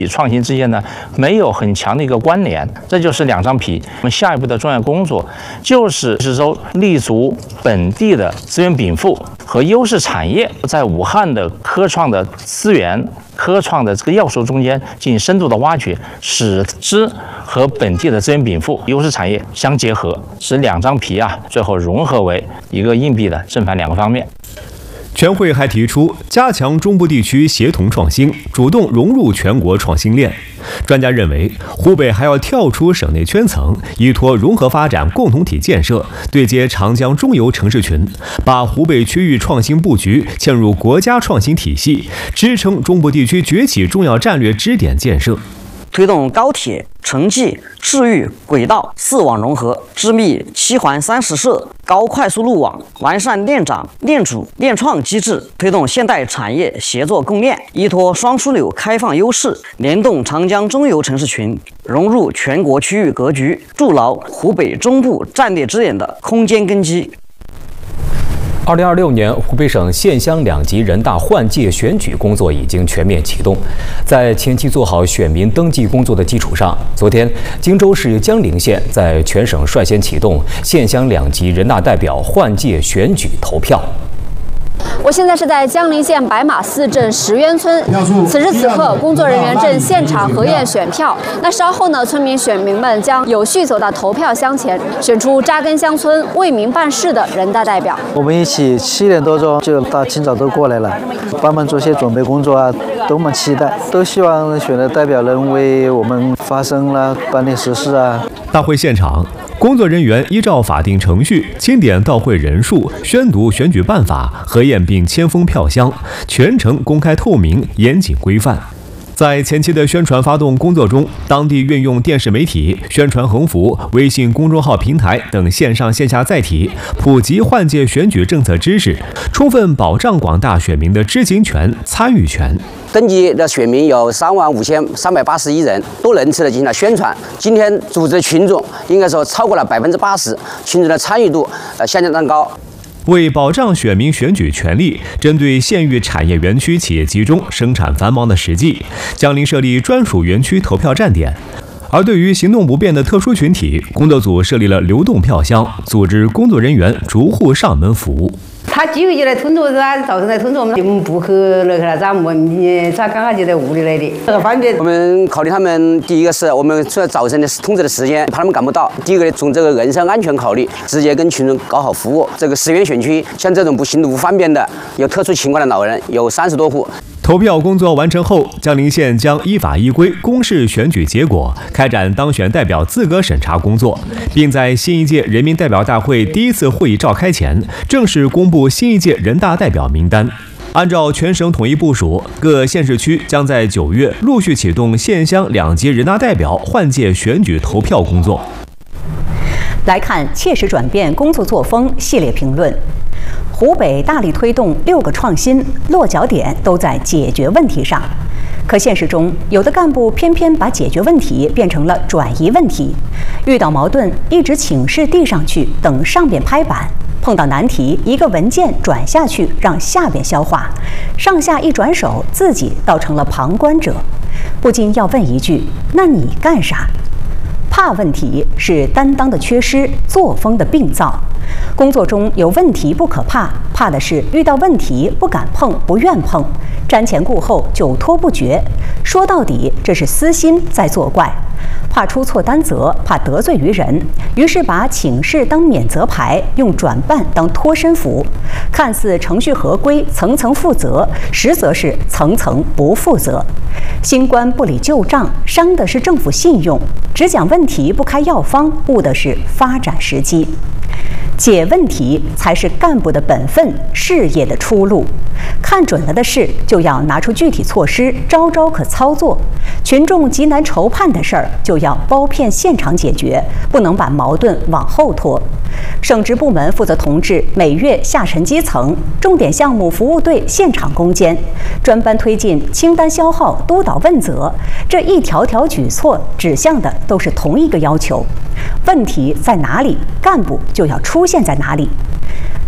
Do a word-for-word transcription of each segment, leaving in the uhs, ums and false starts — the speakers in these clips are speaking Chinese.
创新之间呢没有很强的一个关联，这就是两张皮。我们下一步的重要工作就是是说立足本地的资源禀赋和优势产业，在武汉的科创的资源、科创的这个要素中间进行深度的挖掘，使之和本地的资源禀赋、优势产业相结合，使两张皮啊最后融合为一个硬币的正反两个方面。 全会还提出加强中部地区协同创新，主动融入全国创新链。专家认为，湖北还要跳出省内圈层，依托融合发展共同体建设，对接长江中游城市群，把湖北区域创新布局嵌入国家创新体系，支撑中部地区崛起重要战略支点建设。 推动高铁、城际、市域、轨道四网融合，织密七环三实社高快速路网，完善链长、链主、链创机制，推动现代产业协作共链，依托双枢纽开放优势，联动长江中游城市群，融入全国区域格局，筑牢湖北中部战略支点的空间根基。 二零二六年，湖北省县乡两级人大换届选举工作已经全面启动。在前期做好选民登记工作的基础上，昨天，荆州市江陵县在全省率先启动县乡两级人大代表换届选举投票。 我现在是在江陵县白马寺镇石渊村，此时此刻，工作人员正现场核验选票。那稍后呢，村民选民们将有序走到投票箱前，选出扎根乡村、为民办事的人大代表。 我们一起七点多钟就大清早都过来了，帮忙做些准备工作啊，多么期待，都希望选的代表人为我们发声啦，办理实事啊。 大会现场，工作人员依照法定程序清点到会人数，宣读选举办法，核验并签封票箱，全程公开透明、严谨规范。在前期的宣传发动工作中，当地运用电视媒体、宣传横幅、微信公众号平台等线上线下载体，普及换届选举政策知识，充分保障广大选民的知情权、参与权。 登记的选民有三万五千三百八十一人，多人次的进行了宣传。今天组织的群众应该说超过了百分之八十，群众的参与度呃相当高。 为保障选民选举权利，针对县域产业园区企业集中、生产繁忙的实际，江陵设立专属园区投票站点。而对于行动不便的特殊群体，工作组设立了流动票箱，组织工作人员逐户上门服务。 他几个月来通知是吧？造成在通知我们进不去那个咱们他刚刚就在屋里来的，这个方便。 我们考虑他们，第一个是我们除了早晨的通知的时间，怕他们赶不到；第一个从这个人身安全考虑，直接跟群众搞好服务。这个石原选区像这种不行动不方便的、有特殊情况的老人有三十多户。 投票工作完成后，江陵县将依法依规公示选举结果，开展当选代表资格审查工作，并在新一届人民代表大会第一次会议召开前，正式公布新一届人大代表名单。按照全省统一部署，各县市区将在九月陆续启动县乡两级人大代表换届选举投票工作。 来看切实转变工作作风系列评论。湖北大力推动六个创新，落脚点都在解决问题上。可现实中，有的干部偏偏把解决问题变成了转移问题，遇到矛盾一直请示递上去，等上边拍板；碰到难题，一个文件转下去，让下边消化，上下一转手，自己倒成了旁观者。不禁要问一句：那你干啥？怕问题是担当的缺失，作风的病灶。工作中有问题不可怕，怕的是遇到问题不敢碰、不愿碰，瞻前顾后、久拖不决。说到底，这是私心在作怪，怕出错担责，怕得罪于人，于是把请示当免责牌，用转办当脱身符，看似程序合规、层层负责，实则是层层不负责。新官不理旧账，伤的是政府信用；只讲问题不开药方，误的是发展时机。解问题才是干部的本分，事业的出路。看准了的事，就要拿出具体措施，招招可操作。群众急难愁盼的事儿，就要包骗现场解决，不能把矛盾往后拖。省直部门负责同志每月下沉基层，重点项目服务队现场攻坚，专班推进清单消耗、督导问责，这一条条举措指向的都是同一个要求：问题在哪里，干部就要出现在哪里。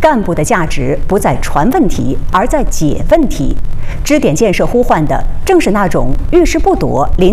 干部的价值不在传问题，而在解问题。支点建设呼唤的正是那种遇事不躲、临